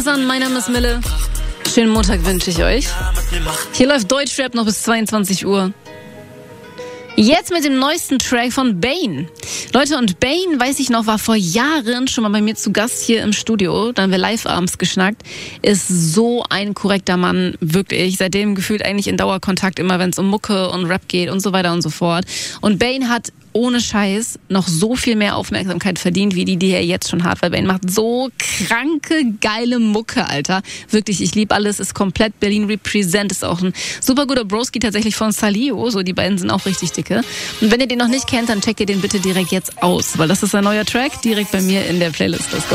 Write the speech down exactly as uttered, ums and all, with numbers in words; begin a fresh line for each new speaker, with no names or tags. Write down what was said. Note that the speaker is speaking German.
Mein Name ist Mille. Schönen Montag wünsche ich euch. Hier läuft Deutschrap noch bis zweiundzwanzig Uhr. Jetzt mit dem neuesten Track von Bane. Leute, und Bane, weiß ich noch, war vor Jahren schon mal bei mir zu Gast hier im Studio. Da haben wir live abends geschnackt. Ist so ein korrekter Mann, wirklich. Seitdem gefühlt eigentlich in Dauerkontakt, immer wenn es um Mucke und Rap geht und so weiter und so fort. Und Bane hat ohne Scheiß noch so viel mehr Aufmerksamkeit verdient, wie die, die er jetzt schon hat. Weil Bane macht so kranke, geile Mucke, Alter. Wirklich, ich liebe alles, ist komplett Berlin Represent, ist auch ein super guter Broski tatsächlich von Salio. So, die beiden sind auch richtig dicke. Und wenn ihr den noch nicht kennt, dann checkt ihr den bitte direkt jetzt aus, weil das ist ein neuer Track, direkt bei mir in der Playlist.